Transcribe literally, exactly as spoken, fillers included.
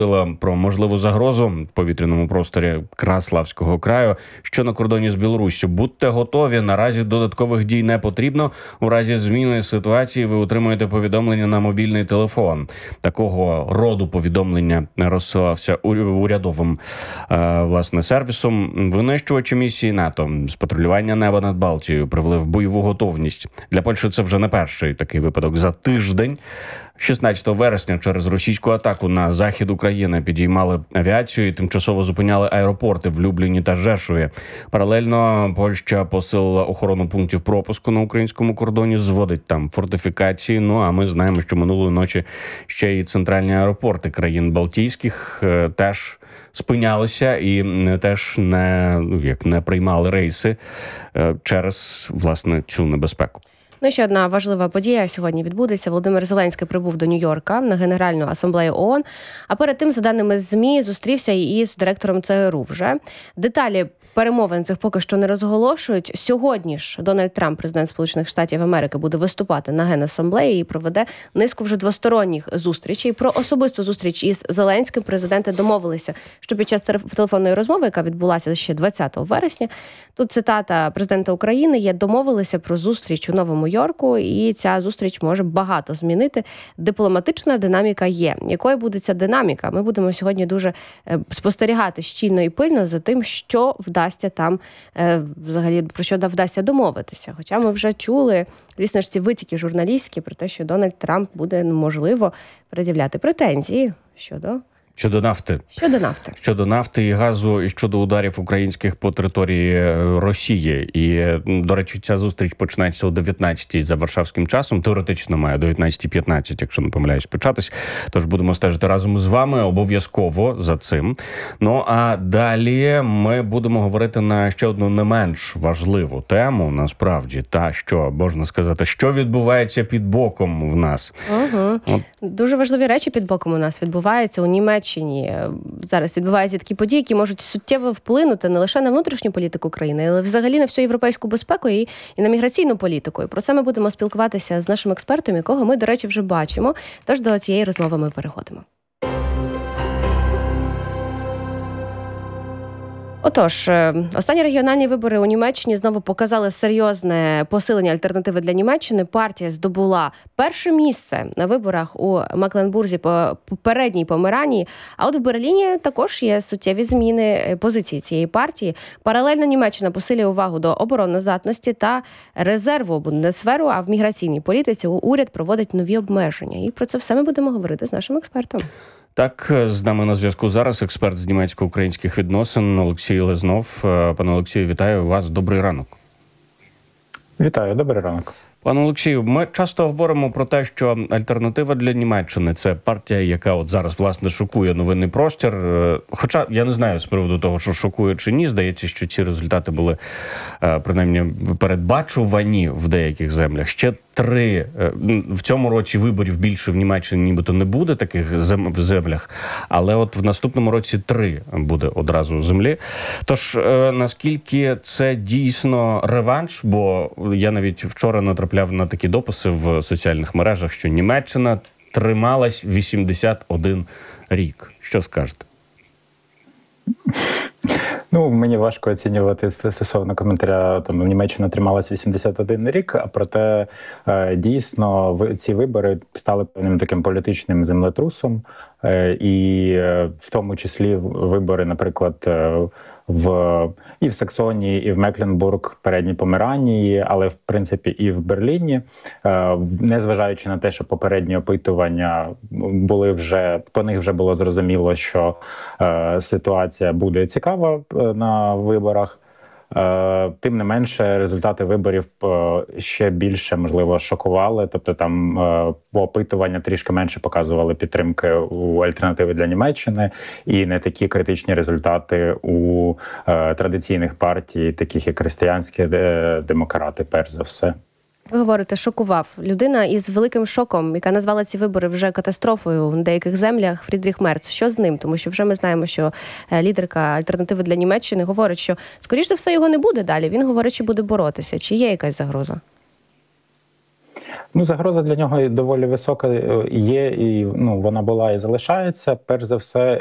Про можливу загрозу в повітряному просторі Краславського краю, що на кордоні з Білоруссю. Будьте готові, наразі додаткових дій не потрібно. У разі зміни ситуації ви отримуєте повідомлення на мобільний телефон. Такого роду повідомлення розсилався урядовим е, власне сервісом. Винищувачі місії НАТО з патрулювання неба над Балтією привели в бойову готовність. Для Польщі це вже не перший такий випадок за тиждень. шістнадцятого вересня через російську атаку на захід України підіймали авіацію і тимчасово зупиняли аеропорти в Любліні та Жешові. Паралельно Польща посилила охорону пунктів пропуску на українському кордоні, зводить там фортифікації. Ну, а ми знаємо, що минулої ночі ще й центральні аеропорти країн Балтійських е, теж спинялися і теж не, як не приймали рейси е, через, власне, цю небезпеку. Ну, ще одна важлива подія сьогодні відбудеться. Володимир Зеленський прибув до Нью-Йорка на Генеральну асамблею ООН, а перед тим, за даними ЗМІ, зустрівся із директором ЦРУ вже. Деталі перемовин цих поки що не розголошують. Сьогодні ж Дональд Трамп, президент Сполучених Штатів Америки, буде виступати на Генасамблеї і проведе низку вже двосторонніх зустрічей. Про особисту зустріч із Зеленським президенти домовилися, що під час телефонної розмови, яка відбулася ще двадцятого вересня, тут цитата президента України є: домовилися про зустріч у Новому Йорку, і ця зустріч може багато змінити. Дипломатична динаміка є. Якою буде ця динаміка? Ми будемо сьогодні дуже спостерігати щільно і пильно за тим, що вдасться там, взагалі, про що вдасться домовитися. Хоча ми вже чули, звісно ж, ці витіки журналістські про те, що Дональд Трамп буде, можливо, пред'являти претензії щодо Щодо нафти. Щодо нафти. Щодо нафти і газу, і щодо ударів українських по території Росії. І, до речі, ця зустріч починається о дев'ятнадцятій за варшавським часом. Теоретично має о дев'ятнадцятій п'ятнадцять, якщо не помиляюсь, початись. Тож будемо стежити разом з вами обов'язково за цим. Ну, а далі ми будемо говорити на ще одну не менш важливу тему, насправді. Та, що, можна сказати, що відбувається під боком в нас. Угу. От. Дуже важливі речі під боком у нас відбуваються у Німеччині. Зараз відбуваються такі події, які можуть суттєво вплинути не лише на внутрішню політику країни, але взагалі на всю європейську безпеку і, і на міграційну політику. І про це ми будемо спілкуватися з нашим експертом, якого ми, до речі, вже бачимо. Тож до цієї розмови ми переходимо. Отож, останні регіональні вибори у Німеччині знову показали серйозне посилення альтернативи для Німеччини. Партія здобула перше місце на виборах у Мекленбурзі по передній Померанії. А от в Берліні також є суттєві зміни позиції цієї партії. Паралельно Німеччина посилює увагу до обороноздатності та резерву Бундесверу, а в міграційній політиці уряд проводить нові обмеження. І про це все ми будемо говорити з нашим експертом. Так, з нами на зв'язку зараз експерт з німецько-українських відносин Олексій Лезнов. Пане Олексію, вітаю вас. Добрий ранок. Вітаю, добрий ранок. Пане Олексію, ми часто говоримо про те, що альтернатива для Німеччини – це партія, яка от зараз, власне, шокує новинний простір. Хоча, я не знаю з приводу того, що шокує чи ні. Здається, що ці результати були, принаймні, передбачувані в деяких землях. Ще три. В цьому році виборів більше в Німеччині нібито не буде таких зем... в землях. Але от в наступному році три буде одразу землі. Тож, наскільки це дійсно реванш? Бо я навіть вчора натрапив на такі дописи в соціальних мережах, що Німеччина трималась вісімдесят один рік. Що скажете? Ну, мені важко оцінювати стосовно коментаря, там, Німеччина трималась вісімдесят один рік, а проте дійсно ці вибори стали певним таким політичним землетрусом, і в тому числі вибори, наприклад, в і в Саксонії, і в Мекленбург, передній Померанії, але в принципі і в Берліні, незважаючи на те, що попередні опитування були вже, по них вже було зрозуміло, що е, ситуація буде цікава на виборах. Тим не менше, результати виборів ще більше, можливо, шокували. Тобто там опитування трішки менше показували підтримки у альтернативи для Німеччини і не такі критичні результати у традиційних партій, таких як християнські демократи, перш за все. Ви говорите, шокував. Людина із великим шоком, яка назвала ці вибори вже катастрофою в деяких землях, Фрідріх Мерц. Що з ним? Тому що вже ми знаємо, що лідерка альтернативи для Німеччини говорить, що, скоріш за все, його не буде далі. Він говорить, що буде боротися. Чи є якась загроза? Ну, загроза для нього доволі висока є, і ну вона була і залишається. Перш за все,